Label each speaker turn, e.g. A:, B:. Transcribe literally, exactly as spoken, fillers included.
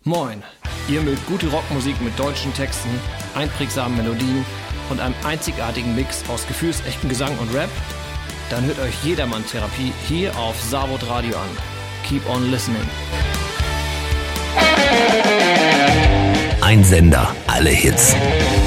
A: Moin, ihr mögt gute Rockmusik mit deutschen Texten, einprägsamen Melodien und einem einzigartigen Mix aus gefühlsechtem Gesang und Rap? Dann hört euch Jedermann Therapie hier auf Savod Radio an. Keep on listening.
B: Ein Sender, alle Hits.